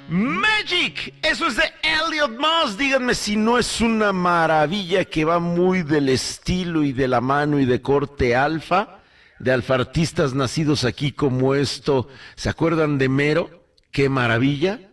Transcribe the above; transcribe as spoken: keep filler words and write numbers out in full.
Magic, eso es de Elliot Moss. Díganme si no es una maravilla que va muy del estilo y de la mano y de corte alfa, de alfartistas nacidos aquí como esto. ¿Se acuerdan de Mero? ¡Qué maravilla!